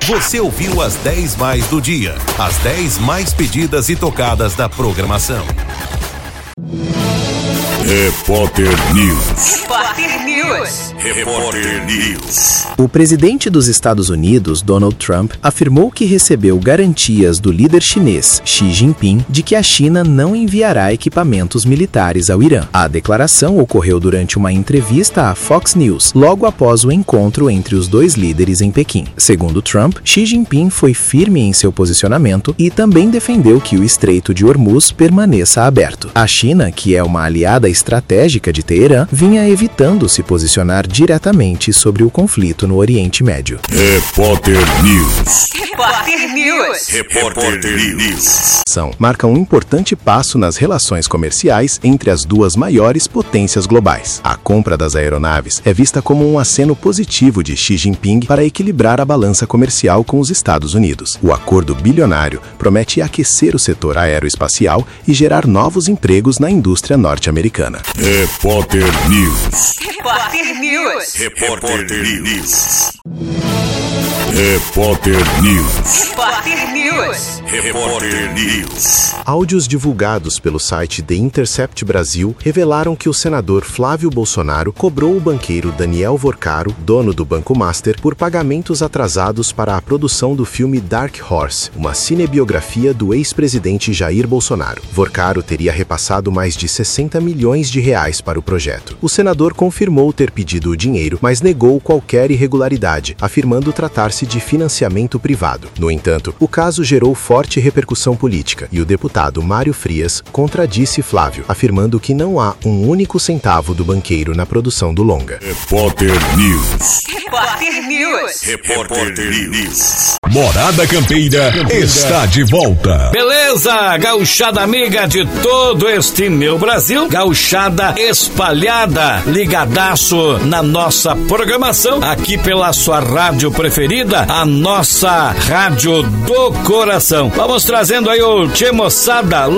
Você ouviu as 10 mais do dia. As 10 mais pedidas e tocadas da programação. Repórter News. Repórter News. Repórter News. O presidente dos Estados Unidos, Donald Trump, afirmou que recebeu garantias do líder chinês, Xi Jinping, de que a China não enviará equipamentos militares ao Irã. A declaração ocorreu durante uma entrevista à Fox News, logo após o encontro entre os dois líderes em Pequim. Segundo Trump, Xi Jinping foi firme em seu posicionamento e também defendeu que o Estreito de Hormuz permaneça aberto. A China, que é uma aliada estratégica de Teherã, vinha evitando se posicionar diretamente sobre o conflito no Oriente Médio. Repórter News. Repórter News. Repórter News. Marca um importante passo nas relações comerciais entre as duas maiores potências globais. A compra das aeronaves é vista como um aceno positivo de Xi Jinping para equilibrar a balança comercial com os Estados Unidos. O acordo bilionário promete aquecer o setor aeroespacial e gerar novos empregos na indústria norte-americana. Repórter News. Repórter News. Repórter News. Repórter News. Repórter News. Repórter News. Áudios divulgados pelo site The Intercept Brasil revelaram que o senador Flávio Bolsonaro cobrou o banqueiro Daniel Vorcaro, dono do Banco Master, por pagamentos atrasados para a produção do filme Dark Horse, uma cinebiografia do ex-presidente Jair Bolsonaro. Vorcaro teria repassado mais de 60 milhões de reais para o projeto. O senador confirmou ter pedido o dinheiro, mas negou qualquer irregularidade, afirmando tratar-se de financiamento privado. No entanto, o caso gerou forte repercussão política e o deputado Mário Frias contradisse Flávio, afirmando que não há um único centavo do banqueiro na produção do longa. Repórter News. Repórter News. Repórter News. Morada Campeira está de volta. Beleza, gauchada amiga de todo este meu Brasil, gauchada espalhada, ligadaço na nossa programação, aqui pela sua rádio preferida, a nossa Rádio do Coração. Vamos trazendo aí o Tchê Moçada,